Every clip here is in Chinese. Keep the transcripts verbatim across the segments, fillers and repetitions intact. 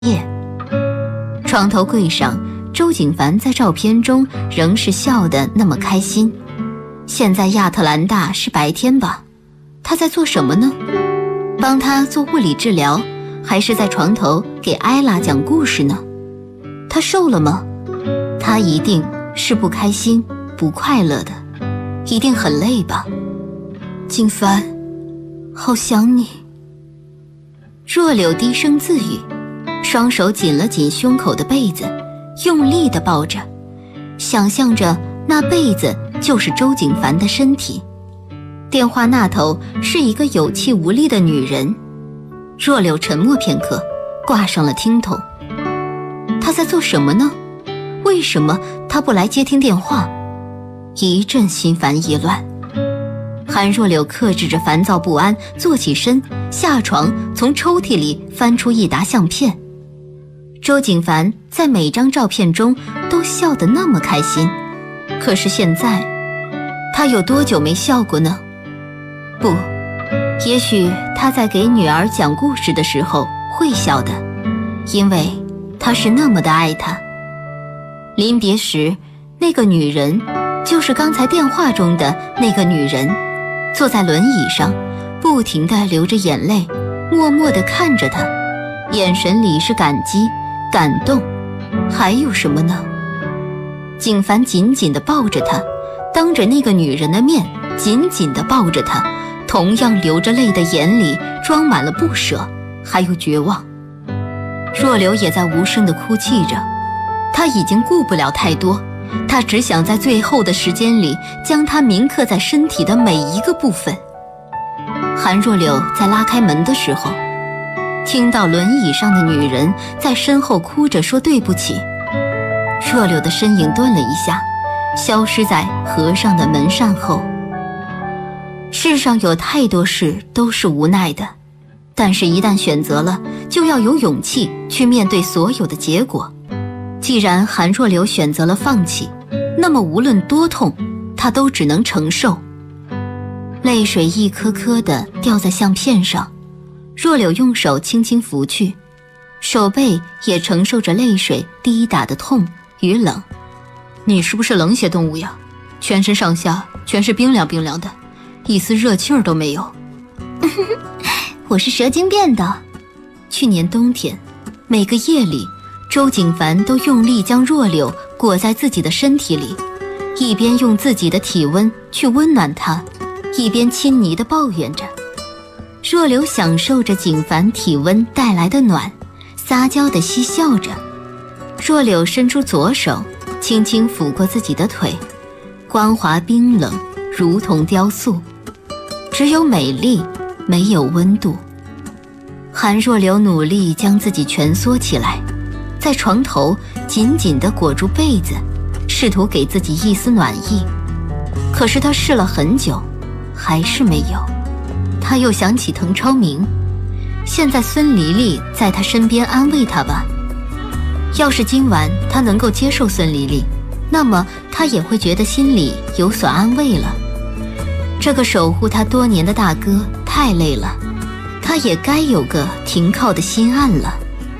夜。床头柜上，周景凡在照片中仍是笑得那么开心。现在亚特兰大是白天吧？他在做什么呢？帮他做物理治疗，还是在床头给艾拉讲故事呢？他瘦了吗？他一定是不开心不快乐的，一定很累吧。景凡，好想你。若柳低声自语，双手紧了紧胸口的被子，用力地抱着，想象着那被子就是周景凡的身体。电话那头是一个有气无力的女人。若柳沉默片刻，挂上了听筒。他在做什么呢？为什么他不来接听电话？一阵心烦意乱。韩若柳克制着烦躁不安，坐起身，下床，从抽屉里翻出一沓相片。周景凡在每张照片中都笑得那么开心，可是现在，他有多久没笑过呢？不，也许他在给女儿讲故事的时候会笑的，因为他是那么的爱她。临别时，那个女人就是刚才电话中的那个女人，坐在轮椅上，不停地流着眼泪，默默地看着他，眼神里是感激、感动，还有什么呢？景凡紧紧地抱着她，当着那个女人的面紧紧地抱着她，同样流着泪的眼里装满了不舍，还有绝望。若柳也在无声地哭泣着，她已经顾不了太多，她只想在最后的时间里将它铭刻在身体的每一个部分。韩若柳在拉开门的时候，听到轮椅上的女人在身后哭着说对不起。若柳的身影顿了一下，消失在合上的门扇后。世上有太多事都是无奈的，但是一旦选择了，就要有勇气去面对所有的结果。既然韩若柳选择了放弃，那么无论多痛，她都只能承受。泪水一颗颗地掉在相片上，若柳用手轻轻拂去，手背也承受着泪水滴打的痛与冷。你是不是冷血动物呀？全身上下全是冰凉冰凉的，一丝热气儿都没有。我是蛇精变的。去年冬天，每个夜里，周景凡都用力将若柳裹在自己的身体里，一边用自己的体温去温暖她，一边亲昵地抱怨着。若柳享受着景凡体温带来的暖，撒娇地嬉笑着。若柳伸出左手，轻轻抚过自己的腿，光滑冰冷，如同雕塑，只有美丽，没有温度。韩若柳努力将自己蜷缩起来，在床头紧紧地裹住被子，试图给自己一丝暖意。可是她试了很久，还是没有。她又想起滕超明，现在孙黎黎在她身边安慰她吧。要是今晚她能够接受孙黎黎，那么她也会觉得心里有所安慰了。这个守护她多年的大哥太累了，她也该有个停靠的心岸了。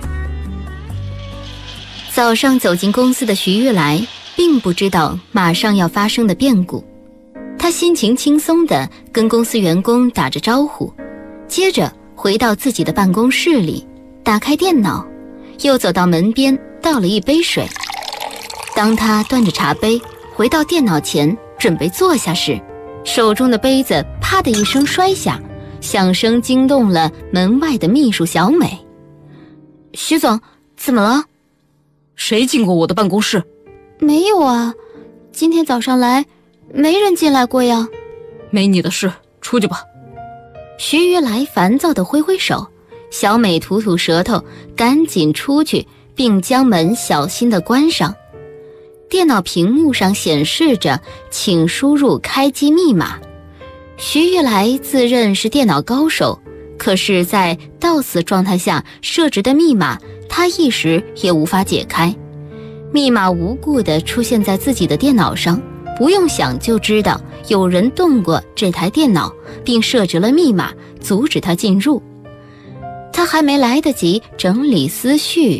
早上走进公司的徐玉来并不知道马上要发生的变故，他心情轻松地跟公司员工打着招呼，接着回到自己的办公室里，打开电脑，又走到门边倒了一杯水。当他端着茶杯回到电脑前准备坐下时，手中的杯子啪的一声摔下，响声惊动了门外的秘书小美。徐总，怎么了？ 谁进过我的办公室？ 没有啊，今天早上来没人进来过呀。 没你的事，出去吧。 徐玉来烦躁地挥挥手，小美吐吐舌头，赶紧出去，并将门小心地关上。电脑屏幕上显示着请输入开机密码。徐玉来自认是电脑高手，可是在 D O S 状态下设置的密码他一时也无法解开。密码无故地出现在自己的电脑上，不用想就知道有人动过这台电脑，并设置了密码阻止他进入。他他还没来得及整理思绪，